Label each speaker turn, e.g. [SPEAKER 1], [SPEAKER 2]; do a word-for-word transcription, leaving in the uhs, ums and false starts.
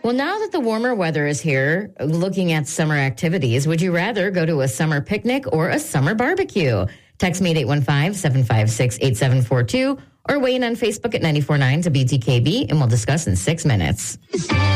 [SPEAKER 1] Well, now that the warmer weather is here, looking at summer activities, would you rather go to a summer picnic or a summer barbecue? Text me at eight one five, seven five six, eight seven four two or weigh in on Facebook at ninety-four point nine to B T K B, and we'll discuss in six minutes.